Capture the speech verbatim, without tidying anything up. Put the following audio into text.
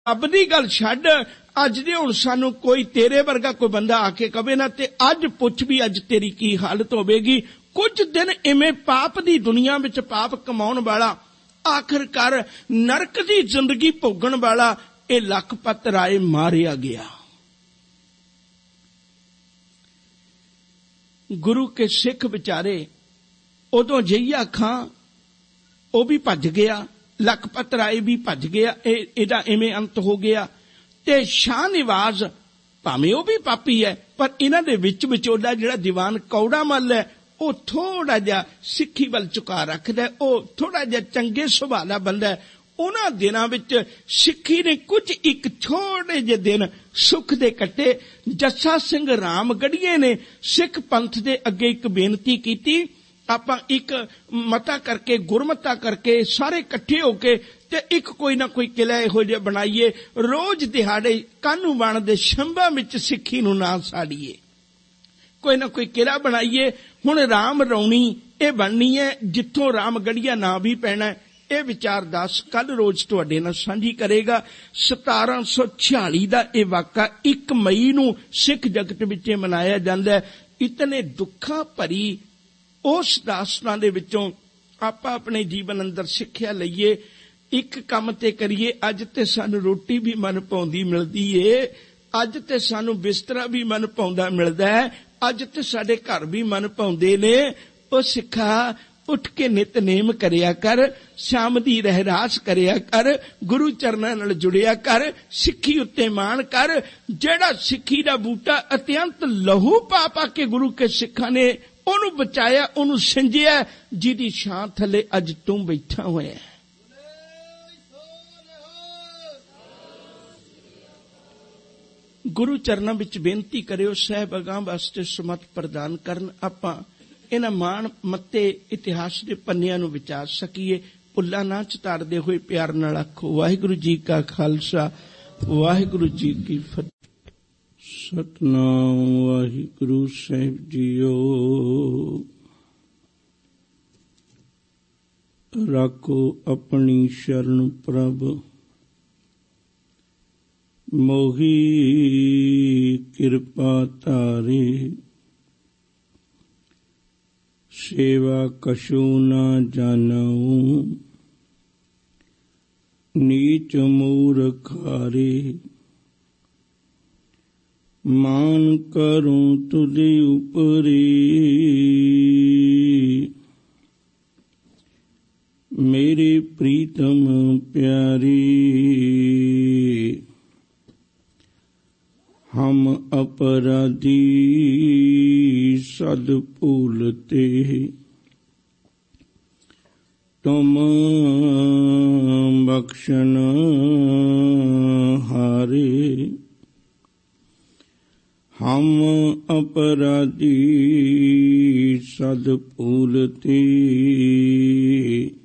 ਰੱਬ ਦੀ ਗੱਲ ਛੱਡ, ਅੱਜ ਦੇ ਹੁਣ ਸਾਨੂੰ ਕੋਈ ਤੇਰੇ ਵਰਗਾ ਕੋਈ ਬੰਦਾ ਆ ਕੇ ਕਵੇ ਨਾ ਤੇ ਅੱਜ ਪੁੱਛ ਵੀ ਅੱਜ ਤੇਰੀ ਕੀ ਹਾਲਤ ਹੋਵੇਗੀ। ਕੁਝ ਦਿਨ ਇਵੇਂ ਪਾਪ ਦੀ ਦੁਨੀਆ ਵਿੱਚ ਪਾਪ ਕਮਾਉਣ ਵਾਲਾ, ਆਖਰਕਾਰ ਨਰਕ ਦੀ ਜ਼ਿੰਦਗੀ ਭੋਗਣ ਵਾਲਾ ਇਹ ਲਖਪਤ ਰਾਏ ਮਾਰਿਆ ਗਿਆ। ਗੁਰੂ ਕੇ ਸਿੱਖ ਵਿਚਾਰੇ, ਉਦੋਂ ਜਈਆ ਖਾਂ ਉਹ ਵੀ ਭੱਜ ਗਿਆ, ਲਖਪਤ ਰਾਏ ਵੀ ਭੱਜ ਗਿਆ, ਇਹ ਇਹਦਾ ਇਵੇਂ ਅੰਤ ਹੋ ਗਿਆ। ਤੇ ਸ਼ਾਹ ਨਿਵਾਜ਼ ਭਾਵੇਂ ਉਹ ਵੀ ਪਾਪੀ ਹੈ, ਪਰ ਇਹਨਾਂ ਦੇ ਵਿੱਚ ਵਿਚੋਲਾ ਜਿਹੜਾ ਦੀਵਾਨ ਕੌੜਾ ਮੱਲ ਹੈ ਉਹ ਥੋੜਾ ਜਿਹਾ ਸਿੱਖੀ ਵੱਲ ਝੁਕਾ ਰੱਖਦਾ, ਉਹ ਥੋੜਾ ਜਿਹਾ ਚੰਗੇ ਸੁਭਾਅ ਦਾ ਬੰਦਾ ਹੈ। ਉਹਨਾਂ ਦਿਨਾਂ ਵਿੱਚ ਸਿੱਖੀ ਨੇ ਕੁਝ ਇੱਕ ਛੋਟੇ ਜਿਹੇ ਦਿਨ ਸੁੱਖ ਦੇ ਕੱਟੇ। ਜੱਸਾ ਸਿੰਘ ਰਾਮਗੜੀਏ ਨੇ ਸਿੱਖ ਪੰਥ ਦੇ ਅੱਗੇ ਇੱਕ ਬੇਨਤੀ ਕੀਤੀ, ਆਪਾਂ ਇੱਕ ਮਤਾ ਕਰਕੇ, ਗੁਰਮਤਾ ਕਰਕੇ ਸਾਰੇ ਇਕੱਠੇ ਹੋ ਕੇ ਤੇ ਇੱਕ ਕੋਈ ਨਾ ਕੋਈ ਕਿਲਾ ਇਹੋ ਜਿਹਾ ਬਣਾਈਏ, ਰੋਜ਼ ਦਿਹਾੜੇ ਕਾਹਨੂੰ ਬਣ ਦੇ ਸ਼ੰਭਾਂ ਵਿੱਚ ਸਿੱਖੀ ਨੂੰ ਨਾ ਸਾੜੀਏ, ਕੋਈ ਨਾ ਕੋਈ ਕਿਲਾ ਬਣਾਈਏ। ਹੁਣ ਰਾਮ ਰੌਣੀ ਇਹ ਬਣਨੀ ਹੈ, ਜਿੱਥੋਂ ਰਾਮਗੜੀਆ ਨਾਂ ਵੀ ਪੈਣਾ। ਇਹ ਵਿਚਾਰ ਦਾਸ ਕੱਲ ਰੋਜ਼ ਤੁਹਾਡੇ ਨਾਲ ਸਾਂਝੀ ਕਰੇਗਾ। ਸਤਾਰਾਂ ਸੌ ਛਿਆਲੀ ਦਾ ਇਹ ਵਾਕਾ ਇੱਕ ਮਈ ਨੂੰ ਸਿੱਖ ਜਗਤ ਵਿੱਚ ਮਨਾਇਆ ਜਾਂਦਾ ਹੈ। ਇਤਨੇ ਦੁੱਖਾਂ ਭਰੀ ਉਸ ਦਾਸਤਾਂ ਦੇ ਵਿੱਚੋਂ ਆਪਾਂ ਆਪਣੇ ਜੀਵਨ ਅੰਦਰ ਸਿੱਖਿਆ ਲਈਏ, ਇੱਕ ਕੰਮ ਤੇ ਕਰੀਏ। ਅੱਜ ਤੇ ਸਾਨੂੰ ਰੋਟੀ ਵੀ ਮਨ ਭਾਉਂਦੀ ਮਿਲਦੀ ਏ, ਅੱਜ ਤੇ ਸਾਨੂੰ ਬਿਸਤਰਾ ਵੀ ਮਨ ਭਾਉਂਦਾ ਮਿਲਦਾ ਹੈ, ਅੱਜ ਤੇ ਸਾਡੇ ਘਰ ਵੀ ਮਨ ਭਾਉਂਦੇ ਨੇ। ਉਹ ਸਿੱਖਾ ਉੱਠ ਕੇ ਨਿਤਨੇਮ ਕਰਿਆ ਕਰ, ਸ਼ਾਮ ਦੀ ਰਹਿਰਾਸ ਕਰਿਆ ਕਰ, ਗੁਰੂ ਚਰਨਾਂ ਨਾਲ ਜੁੜਿਆ ਕਰ, ਸਿੱਖੀ ਉੱਤੇ ਮਾਣ ਕਰ। ਜਿਹੜਾ ਸਿੱਖੀ ਦਾ ਬੂਟਾ ਅਤਿਅੰਤ ਲਹੂ ਪਾ ਪਾ ਕੇ ਗੁਰੂ ਕੇ ਸਿੱਖਾਂ ਨੇ ਉਹਨੂੰ ਬਚਾਇਆ, ਉਹਨੂੰ ਸਿੰਜਿਆ, ਜਿਹਦੀ ਛਾਂ ਥੱਲੇ ਅੱਜ ਤੂੰ ਬੈਠਾ ਹੋਇਆ। ਗੁਰੂ ਚਰਨਾਂ ਵਿੱਚ ਬੇਨਤੀ ਕਰਿਓ, ਸਾਹਿਬ ਅਗਾਂਹ ਵਾਸਤੇ ਸਮਤ ਪ੍ਰਦਾਨ ਕਰਨ, ਆਪਾਂ ਇਹਨਾਂ ਮਾਣ ਮੱਤੇ ਇਤਿਹਾਸ ਦੇ ਪੰਨਿਆਂ ਨੂੰ ਵਿਚਾਰ ਸਕੀਏ। ਭੁੱਲਾਂ ਨਾ ਚਤਾੜਦੇ ਹੋਏ ਪਿਆਰ ਨਾਲ ਆਖੋ, ਵਾਹਿਗੁਰੂ ਜੀ ਕਾ ਖਾਲਸਾ, ਵਾਹਿਗੁਰੂ ਜੀ ਕੀ ਫਤਿਹ। ਸਤਿਨਾਮ ਵਾਹਿਗੁਰੂ ਸਾਹਿਬ ਜੀਓ। ਰਾਖੋ ਆਪਣੀ ਸ਼ਰਨ ਪ੍ਰਭ, ਮੋਹੀ ਕਿਰਪਾ ਧਾਰੇ। ਸੇਵਾ ਕਛੂ ਨਾ ਜਾਣਉ, ਨੀਚ ਮੂਰਖ ਹਾਰੇ। ਮਾਨ ਕਰੂੰ ਤੁਧੇ ਉਪਰੀ, ਮੇਰੇ ਪ੍ਰੀਤਮ ਪਿਆਰੀ। ਹਮ ਅਪਰਾਧੀ ਸਦ ਭੂਲਤੇ, ਤੁਮ ਬਖਸ਼ਨ ਹਾਰੇ। ਹਮ ਅਪਰਾਧੀ ਸਦ ਭੂਲਤੇ,